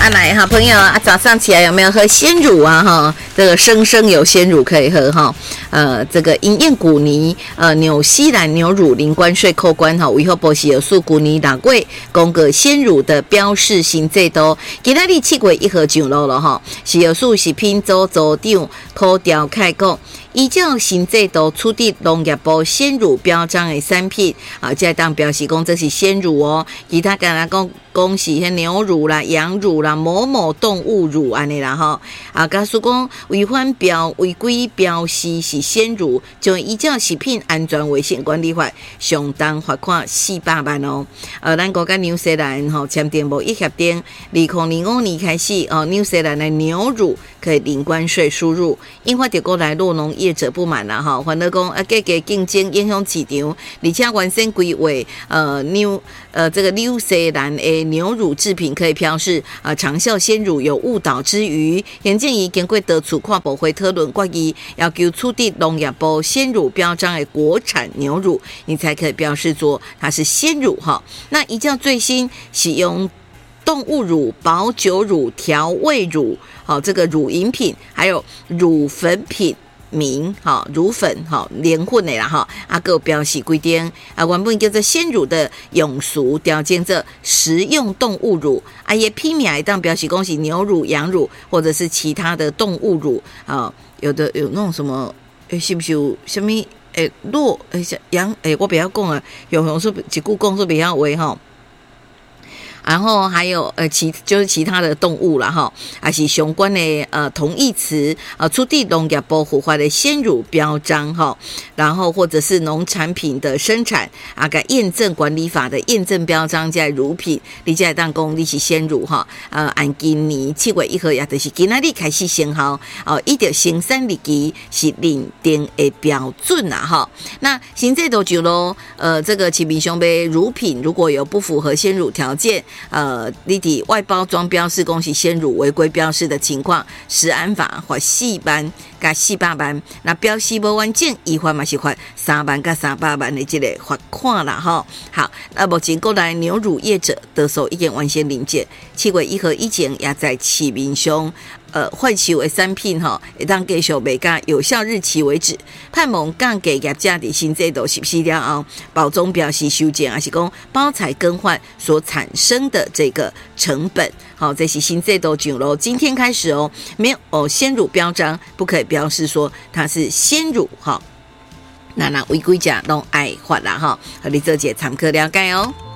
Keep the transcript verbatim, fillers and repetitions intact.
啊，来哈，朋友啊，早上起来有没有喝鲜乳啊？哈，这个生生有鲜乳可以喝哈。呃，这个营养骨泥，呃，纽西兰牛乳零关税扣关哈，维后保喜有素骨泥打贵，供个鲜乳的标示型最多。今仔日七月一号上路了哈，是有素食品组组长涂条开讲。依照新制度处理农业部鲜乳标章的产品，啊，这当表示讲这是鲜乳哦。其他敢若讲讲是迄牛乳啦、羊乳啦、某某动物乳安尼啦吼。啊，假使讲违反标违规标示是鲜乳，就依照食品安全卫生管理法，相当罚款四百万哦。呃，咱国甲纽西兰吼签订贸易协定，二零零五年开始哦，纽西兰的牛乳可以零关税输入，引发着国内酪农业者不满啦哈，反正讲啊，价格竞争影响市场，而且原先规划呃纽呃这个纽西兰的牛乳制品可以标示啊长效鲜乳有误导之余，现建议经过得出跨部会讨论决议，要求处理农业部鲜乳标章的国产牛乳，你才可以标示作它是鲜乳哈。那依照最新使用动物乳、保酒乳、调味乳，好、哦、这个乳饮品，还有乳粉品。名哈乳粉哈连混的啦哈，啊个标示规定啊，原本叫做鲜乳的用俗条件这食用动物乳，啊也批名来当标示讲是牛乳、羊乳或者是其他的动物乳啊，有的有那种什么诶，是不是有什么诶鹿诶羊诶，我不要讲啊，有用说一句讲说不要为哈。然后还有呃其就是其他的动物啦哈，还是相关的呃同义词呃出地农业部符合的鲜乳标章哈，然后或者是农产品的生产啊个验证管理法的验证标章在乳品，你在当讲你是鲜乳哈，呃按今年七月一号也就是今仔日开始生效哦，伊条生产日期是认定的标准啦哈。那新制度就咯，呃这个市面上的乳品如果有不符合鲜乳条件。呃，你的外包装标示恭喜鲜乳违规标示的情况，食安法罚四万加四百万，那标示无完整，依法嘛是罚三万加三百万的这个罚款啦哈。好，那目前国内牛乳业者得手已经完全临界，七月一号以前也在市面上。呃，换售的产品哈，会当继续卖到有效日期为止。盼望降价业者伫新制度实施了后，包装标示修正，还是讲包材更换所产生的这个成本。好，这是新制度上路，今天开始哦，没有哦鲜乳标章不可以标示说它是鲜乳哈。那那违规者拢爱罚啦哈，和你做一个参考了解哦。